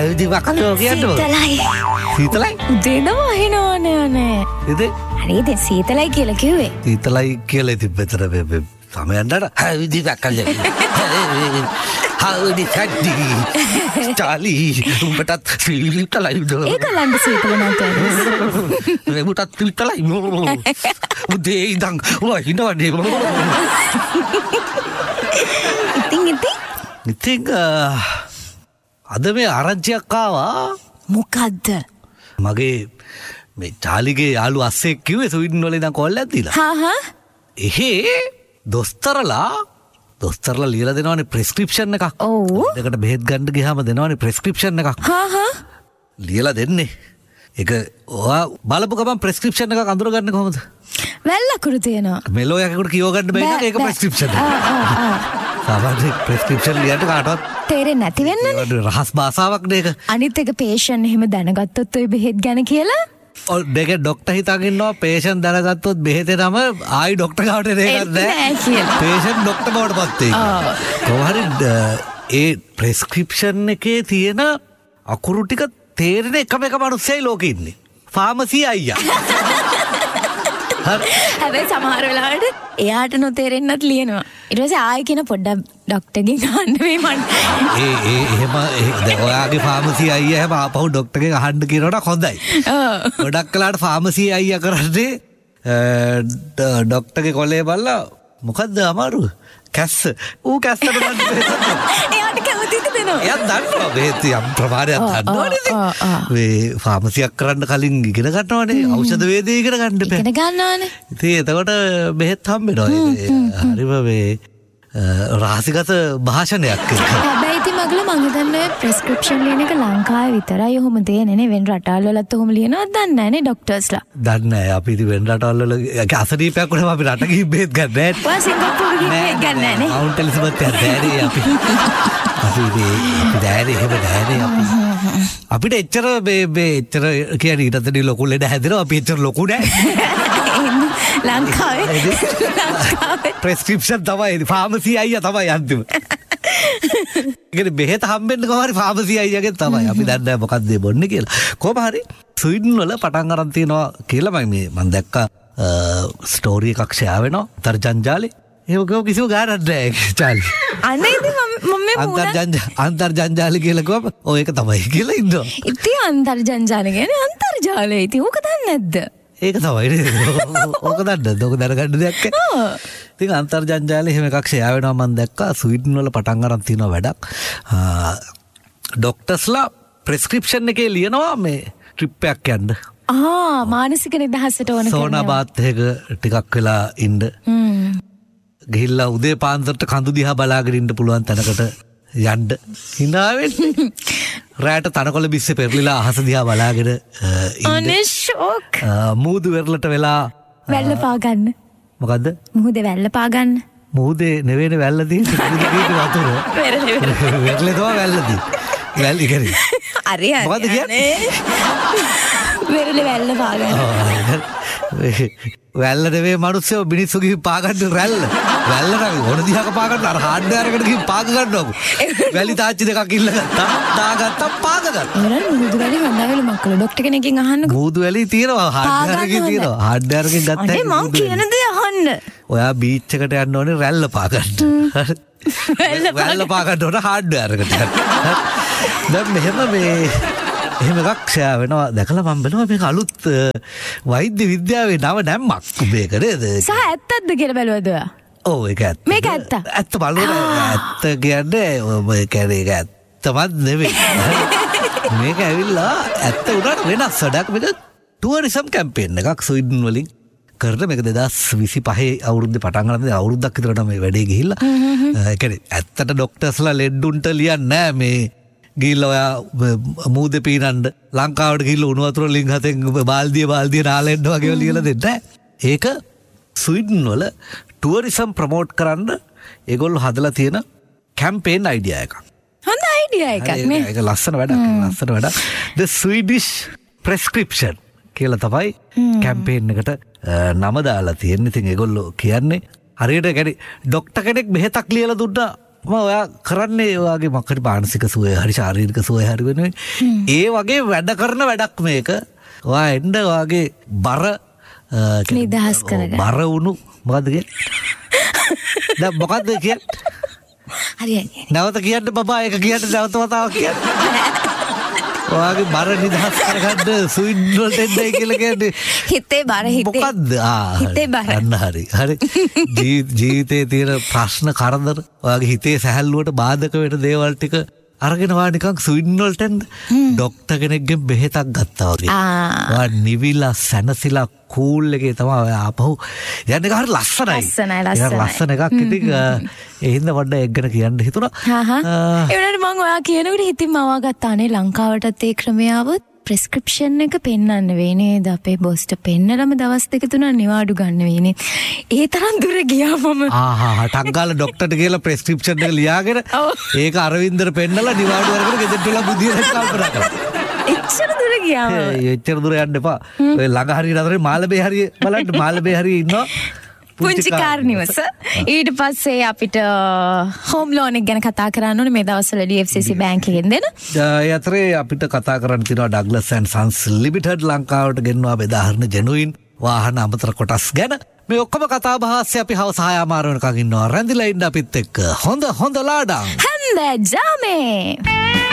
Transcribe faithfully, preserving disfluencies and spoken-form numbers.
හැවිදිවක් කියන්න සීතලයි. සීතලයි උදේද වහිනවනේ අනේ. ඉතින් හරිද සීතලයි කියලා කිව්වේ. සීතලයි කියලා ඉතින් මෙතන මේ සමයන්ට හැවිදිවක් කල්ලේ. හවුදි සද්දි චාලි උඹටත් සීතලයි දෝ. ඒක ලන්න සීතල නැතේ. උඹටත් සීතලයි. උදේ ඉඳන් වහිනවනේ. ඉතින් ඉතින් ඉතින් අද මේ ආරංචියක් ආවා. මොකද්ද? මගේ මේ චාලිගේ යාළු අස්සෙක් කිව්වේ ස්වීඩන් වල ඉඳන් කෝල් එකක් දීලා. හා හා. එහේ දොස්තරලා දොස්තරලා ලියලා දෙනවනේ ප්‍රෙස්ක්‍රිප්ෂන් එකක්. ඔව්. ඒකට බෙහෙත් ගන්න ගියාම දෙනවනේ ප්‍රෙස්ක්‍රිප්ෂන් එකක්. හා හා. ලියලා දෙන්නේ. ඒක ඔයා බලපු ගමන් ප්‍රෙස්ක්‍රිප්ෂන් එකක් අඳුරගන්නේ කොහොමද? වැල්ලකුරු තියෙනවා. මෙලෝ එකකට කියව ගන්න බෑ නේද ඒක ප්‍රෙස්ක්‍රිප්ෂන් එක. ආ ආ ආ. සාමාන්‍ය ප්‍රෙස්ක්‍රිප්ෂන් ලියන්න කාටවත් තේරෙන්නේ නැති වෙන්නේ. ඒවට රහස් භාෂාවක් නේක. අනිත් එක පේෂන් එහෙම දැනගත්තොත් ඔය බෙහෙත් ගැන කියලා ඔය දෙක ડોක්ටර් හිතාගෙන ඉන්නවා පේෂන් දැනගත්තොත් බෙහෙතේ නම ආයි ડોක්ටර් ගාවට එන්නේ නැහැ කියලා. පේෂන් ડોක්ටර් බවට පත් වෙයි. කොහොමද ඒ ප්‍රෙස්ක්‍රිප්ෂන් එකේ තියෙන අකුරු ටික තේරෙන එකම එක මිනිස්සෙයි ලෝකෙ ඉන්නේ. ෆාමසි අයියා. හැබැයි සමහර වෙලාවට එයාට නොතේරෙන්නත් ලියනවා. ඊට පස්සේ ආයෙ කියන පොඩ්ඩක් ડોක්ටර්ගෙන් අහන්න වෙයි මන්. ඒ ඒ එහෙම දැන් ඔයාගේ ෆාමසි අයියා හැම ආපහු ડોක්ටර්ගෙන් අහන්න කියනකොට හොඳයි. ඔව්. ගොඩක් කලාට ෆාමසි අයියා කරන්නේ ડોක්ටර්ගේ කොලේ බලලා මොකද්ද අමාරුව? කැස්ස. ඌ කැස්සට බලන්න බෙහෙත්. එයාට කැමතිද දෙනවා. එයා දන්නවා බෙහෙත් යම් ප්‍රමාණයක් දන්නවනේ. මේ ෆාමසියක් කරන්න කලින් ඉගෙන ගන්නවනේ. ඖෂධ වේදේ ඉගෙන ගන්න බෑ. ඉගෙන ගන්නවනේ. ඉතින් එතකොට බෙහෙත් හම්බෙනවා. හරිම මේ රහසිගත භාෂණයක් ඒක. හැබැයි ඉතින් මගල මං හිතන්නේ ප්‍රෙස්ක්‍රිප්ෂන් ලියන එක ලංකාවේ විතරයි ඔහොම දෙන්නේ නේ. වෙන රටවල් වලත් ඔහොම ලියනවද දන්නේ නැහැ නේ ડોක්ටර්ස්ලා. දන්නේ නැහැ. අපි ඉතින් වෙන රටවල් වල අසනීපයක් වුණාම අපි රට ගිහින් බෙහෙත් ගන්න නැහැ. ඔයා සිංගප්පූරු ගිහින් බෙහෙත් ගන්න නැහැ නේ. මවුන්ට් එලිසබෙත් යන්නේ නැහැ අපි. අපි මේ අපි දැනේ එහෙම නැහැ අපි. අපිට එච්චර මේ මේ එච්චර කියන්නේ ඊටත් ලොකු ලෙඩ හැදෙනවා. අපි එච්චර ලොකු නැහැ. ලංකාවේ ලංකාවේ ප්‍රෙස්ක්‍රිප්ෂන් තමයි ෆාමසි අයියා තමයි අන්තිම. ඒකනේ බෙහෙත හම්බෙන්න කොහොම හරි ෆාමසි අයියාගෙන් තමයි. අපි දන්නේ නැහැ මොකක්ද මේ බොන්නේ කියලා. කොහොම හරි ස්වීඩන් වල පටන් අරන් තියනවා කියලා මම මේ මම දැක්කා ස්ටෝරි එකක් ෂෙයා වෙනවා අන්තර්ජාලේ. ඒක කිසිම ගානක් නැහැ චාලි. අනේ ඉතින් මම මේ අන්තර්ජාල අන්තර්ජාල කියලා කිව්වම ඔය ඒක තමයි කියලා ඉන්නවා. ඉතින් අන්තර්ජාල කියන්නේ අන්තර්ජාලය. ඉතින් ඕක දන්නේ නැද්ද? ඒක තමයි නේද? ඕක දන්නද? ඕක දැනගන්න දෙයක් නැහැ. ඉතින් අන්තර්ජාලයේ එහෙම එකක් ෂෙයා වෙනවා මම දැක්කා. ස්වීඩන් වල පටන් අරන් තියෙනවා වැඩක්. ડોක්ටර්ස්ලා ප්‍රෙස්ක්‍රිප්ෂන් එකේ ලියනවා මේ ට්‍රිප් එකක් යන්න. ආ මානසික නිදහසට ඕන කරනවා. සෝනා බාත් එක ටිකක් වෙලා ඉන්න. හ්ම්. ගිහිල්ලා උදේ පාන්දරට කඳු දිහා බලාගෙන ඉන්න පුළුවන් තැනකට යන්න. hina වෙන්නේ. රැට තනකොළ බිස්සේ පෙරලිලා අහස දිහා බලාගෙන ඉන්න. අනේ ෂොක්. මූදු වෙරළට වෙලා වැල්ල පා ගන්න. මොකද්ද? මුහුදේ වැල්ල පා ගන්න. මුහුදේ නෙවෙයිනේ වැල්ල තියෙන්නේ. මුහුදේ තියෙන්නේ වතුර. වෙරළේ වෙරළේ තමයි වැල්ල තියෙන්නේ. වැල්ල ඉකරි. හරි හරි. මොකද්ද කියන්නේ? වෙරළේ වැල්ල පා ගන්න. වැල්ල නෙවෙයි මිනිස්සු මිනිස්සු ගිහින් පා ගන්න රැල්ල. වැල්ල නම් ඕන දිහාක පා ගන්න අර හાર્ඩ්වෙයාර් එකට ගිහින් පාග ගන්නවකෝ. වැලි තාච්චි දෙකක් ඉල්ලගත්තා. දාගත්තා පාග ගත්තා. ඒවල මුහුදු වැලි හොඳයි මක්කල ડોක්ටර් කෙනෙක්ගෙන් අහන්නකෝ. මුහුදු වැලි තියෙනවා හાર્ඩ්වෙයාර් එකේ තියෙනවා. හાર્ඩ්වෙයාර් එකෙන් ගත්තා. අනේ මං කියන දේ අහන්න. ඔයා බීච් එකට යන්න ඕනේ රැල්ල පා ගන්න. වැල්ල පා ගන්න ඕන හાર્ඩ්වෙයාර් එකට. දැන් මෙහෙම මේ එහෙම එකක් ෂෙයා වෙනවා දැකලා මම බලනවා මේක අලුත් වෛද්‍ය විද්‍යාවේ නව නැම්මක් මේක නේද? සහ ඇත්තද කියලා බැලුවද ඔයා? ඔව් ඒක ඇත්ත. මේක ඇත්ත. ඇත්ත බලනවා ඇත්ත කියන්නේ ඔය කියන්නේ ඒක ඇත්තමත් නෙවෙයි. මේක ඇවිල්ලා ඇත්ත උනට වෙනස් වැඩක් මේක ටුවරිසම් කැම්පේන් එකක් ස්වීඩන් වලින් කරන මේක දෙදාස් විසිපහේ අවුරුද්දේ පටන් ගන්න අවුරුද්දක් විතර තමයි මේ වැඩේ ගිහිල්ලා. ඒ කියන්නේ ඇත්තට ડોක්ටර්ස්ලා ලෙඩුන්ට ලියන්නේ නැහැ මේ ගිහිල්ලා ඔයා මූදේ පීනන්න ලංකාවට ගිහිල්ලා උණු වතුර ලින් හතෙන් බාල්දිය බාල්දිය නාලෙන්න වගේ ලියලා දෙන්න. ඒක ස්වීඩන් වල ටුවරිසම් ප්‍රමෝට් කරන්න ඒගොල්ලෝ හදලා තියෙන කැම්පේන් අයිඩියා එකක්. හොඳ අයිඩියා එකක් නේ. ඒක ලස්සන වැඩක් ලස්සන වැඩක්. The Swedish Prescription කියලා තමයි කැම්පේන් එකට නම දාලා තියෙන්නේ. ඉතින් ඒගොල්ලෝ කියන්නේ හරියට يعني ડોක්ටර් කෙනෙක් බෙහෙතක් ලියලා දුන්නා මම ඔයා කරන්නේ ඔයාගේ මොකක්ද මානසික සුවය හරි ශාරීරික සුවය හරි වෙනුවෙන් ඒ වගේ වැඩ කරන වැඩක් මේක. ඔයා එන්න ඔයාගේ බර නිදහස් කරගන්න. බර වුණු මොකද්ද කියන්නේ? දැන් මොකද්ද කියන්නේ? හරියන්නේ. නැවත කියන්න බබා ඒක කියන්න නැවත වතාවක් කියන්න. ඔයාගේ බර නිදහස් කරගන්න සුයින් වලට එන්නයි කියලා කියන්නේ. හිතේ බර හිතේ. මොකද්ද? ආ හිතේ බර. අන්න හරි. හරි. ජීවිතේ තියෙන ප්‍රශ්න කරදර ඔයාගේ හිතේ සැහැල්ලුවට බාධක වෙන දේවල් ටික අරගෙන වා නිකන් සුයින් වලට එන්න. ડોක්ටර් කෙනෙක්ගෙන් බෙහෙතක් ගත්තා වගේ. ඔයා නිවිලා සැනසීලා කූල් එකේ තමයි ඔයා ආපහු යන්නේ. ඒක හරි ලස්සනයි. ලස්සනයි ලස්සනයි. ලස්සන එකක් ඉතින් ඒ හින්දා වඩා එක් ගැන කියන්න හිතුණා. හා හා. ඒ වුණාට මම ඔයා කියනකොට හිතින් මවා ගත්තානේ ලංකාවටත් ඒ ක්‍රමය આવොත් ප්‍රෙස්ක්‍රිප්ෂන් එක පෙන්වන්න වෙයි නේද අපේ බොස්ට පෙන්නලම දවස් දෙක තුනක් නිවාඩු ගන්න වෙයිනේ. ඒ තරම් දුර ගියා මම. ආහා ටක් ගාලා ડોක්ටර්ට කියලා ප්‍රෙස්ක්‍රිප්ෂන් එක ලියාගෙන ඒක අරවින්දට පෙන්නලා නිවාඩු අරගෙන ගෙදරට වෙලා බුදියට කල්පනා කරා. එච්චර දුර ගියා මම. ඒ එච්චර දුර යන්න එපා. ඔය ළඟ හරිය නතරේ මාළඹේ හරිය බලන්න මාළඹේ හරිය ඉන්නවා. පුංචි කාර් නිවස. ඊට පස්සේ අපිට හෝම් ලෝන් එක ගැන කතා කරන්න ඕනේ මේ දවස්වල ඩී එෆ් සී සී බැංක් එකෙන් දෙන. ඒ අතරේ අපිට කතා කරන්න තියෙනවා ඩග්ලස් ඇන්ඩ් සන්ස් ලිමිටඩ් ලංකාවට ගෙන්වා බෙදාහරින ජෙනුයින් වාහන අමතර කොටස් ගැන. මේ ඔක්කොම කතා බහ ආස්සේ අපි හවස හය මාර වෙනකන් ඉන්නවා. රැඳිලා ඉන්න අපිත් එක්ක. හොඳ හොඳ ලාඩම්. හන්ද ජාමේ.